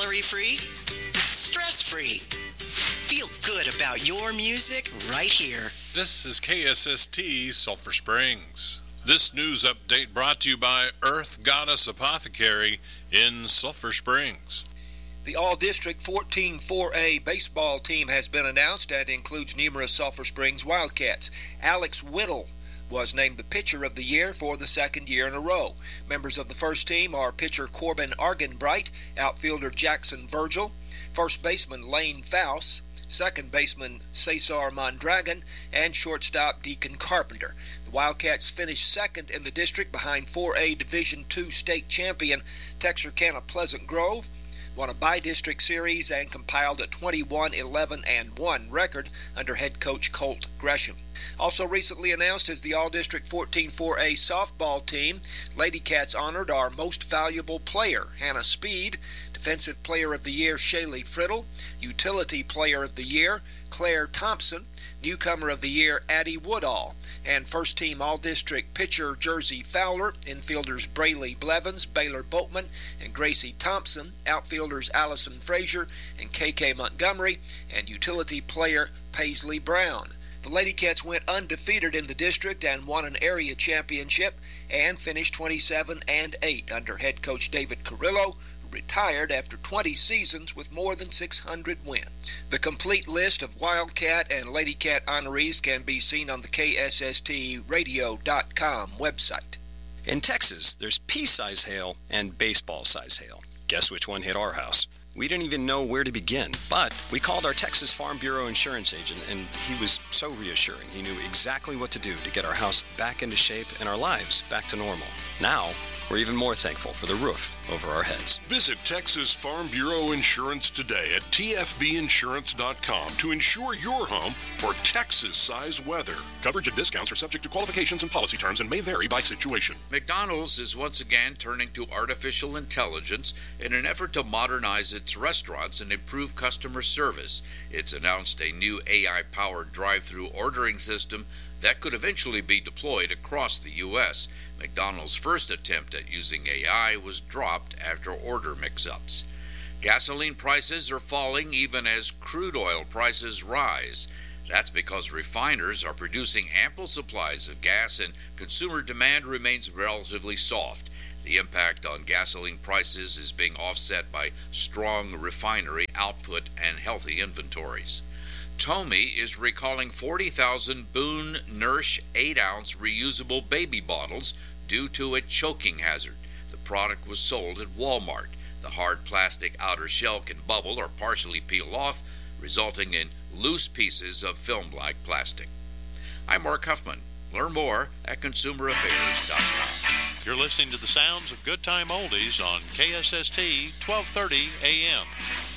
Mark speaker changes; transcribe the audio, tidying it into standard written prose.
Speaker 1: Calorie-free, stress-free. Feel good about your music right here.
Speaker 2: This is KSST Sulphur Springs. This news update brought to you by Earth Goddess Apothecary in Sulphur Springs.
Speaker 3: The All-District 14-4A baseball team has been announced and includes numerous Sulphur Springs Wildcats. Alex Whittle was named the Pitcher of the Year for the second year in a row. Members of the first team are pitcher Corbin Argenbright, outfielder Jackson Virgil, first baseman Lane Faust, second baseman Cesar Mondragon, and shortstop Deacon Carpenter. The Wildcats finished second in the district behind 4A Division II state champion Texarkana Pleasant Grove, won a by-district series, and compiled a 21-11-1 record under head coach Colt Gresham. Also recently announced is the All-District 14-4A softball team. Lady Cats honored our most valuable player, Hannah Speed, Defensive Player of the Year, Shaylee Friddle, Utility Player of the Year, Claire Thompson, Newcomer of the Year, Addie Woodall, and First Team All-District pitcher Jersey Fowler, infielders Brayley Blevins, Baylor Boatman, and Gracie Thompson, outfielders Allison Frazier and KK Montgomery, and utility player Paisley Brown. The Lady Cats went undefeated in the district and won an area championship and finished 27-8 under head coach David Carrillo, who retired after 20 seasons with more than 600 wins. The complete list of Wildcat and Lady Cat honorees can be seen on the KSSTradio.com website.
Speaker 4: In Texas, there's pea-size hail and baseball-size hail. Guess which one hit our house? We didn't even know where to begin, but we called our Texas Farm Bureau insurance agent, and he was so reassuring. He knew exactly what to do to get our house back into shape and our lives back to normal. Now, we're even more thankful for the roof over our heads.
Speaker 5: Visit Texas Farm Bureau Insurance today at tfbinsurance.com to insure your home for Texas-size weather. Coverage and discounts are subject to qualifications and policy terms and may vary by situation.
Speaker 6: McDonald's is once again turning to artificial intelligence in an effort to modernize its restaurants and improve customer service. It's announced a new AI-powered drive-thru ordering system that could eventually be deployed across the U.S. McDonald's first attempt at using AI was dropped after order mix-ups. Gasoline prices are falling even as crude oil prices rise. That's because refiners are producing ample supplies of gas and consumer demand remains relatively soft. The impact on gasoline prices is being offset by strong refinery output and healthy inventories. Tomy is recalling 40,000 Boone Nurse 8-ounce reusable baby bottles due to a choking hazard. The product was sold at Walmart. The hard plastic outer shell can bubble or partially peel off, resulting in loose pieces of film-like plastic. I'm Mark Huffman. Learn more at consumeraffairs.com.
Speaker 7: You're listening to the sounds of Good Time Oldies on KSST 1230 AM.